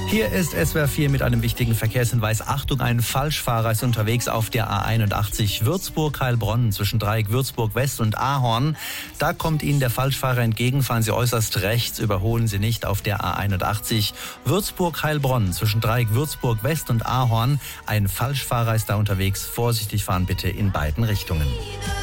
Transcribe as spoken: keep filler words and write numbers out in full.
Hier ist S W R vier mit einem wichtigen Verkehrshinweis. Achtung, ein Falschfahrer ist unterwegs auf der A einundachtzig Würzburg-Heilbronn zwischen Dreieck Würzburg West und Ahorn. Da kommt Ihnen der Falschfahrer entgegen. Fahren Sie äußerst rechts, überholen Sie nicht auf der A einundachtzig Würzburg-Heilbronn zwischen Dreieck Würzburg West und Ahorn. Ein Falschfahrer ist da unterwegs. Vorsichtig fahren bitte in beiden Richtungen.